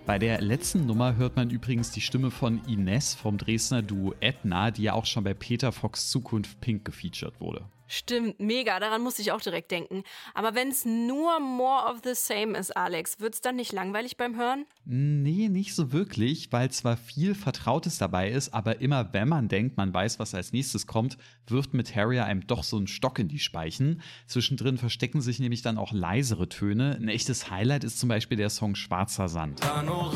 Bei der letzten Nummer hört man übrigens die Stimme von Ines vom Dresdner Duo Edna, die ja auch schon bei Peter Fox Zukunft Pink gefeatured wurde. Stimmt, mega, daran musste ich auch direkt denken. Aber wenn es nur more of the same ist, Alex, wird's dann nicht langweilig beim Hören? Nee, nicht so wirklich, weil zwar viel Vertrautes dabei ist, aber immer wenn man denkt, man weiß, was als nächstes kommt, wirft Materia einem doch so einen Stock in die Speichen. Zwischendrin verstecken sich nämlich dann auch leisere Töne. Ein echtes Highlight ist zum Beispiel der Song Schwarzer Sand.